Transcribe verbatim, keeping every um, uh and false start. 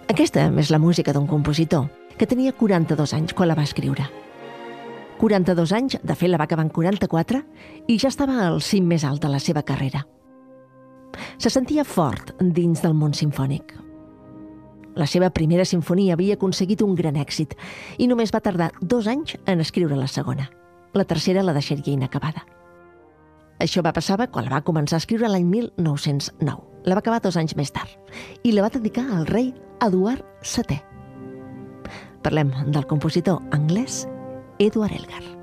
Aquesta és la música d'un compositor que tenia quaranta-dos anys quan la va escriure. quaranta-dos anys, de fet la va acabar en quaranta-quatre, i ja estava al cim més alt de la seva carrera. Se sentia fort dins del món simfònic. La seva primera sinfonia havia aconseguit un gran èxit i només va tardar dos anys en escriure la segona. La tercera la deixaria inacabada. Això va passar quan la va començar a escriure l'any mil nou-cents nou. La va acabar dos anys més tard i la va dedicar al rei Eduard setè. Parlem del compositor anglès Edward Elgar.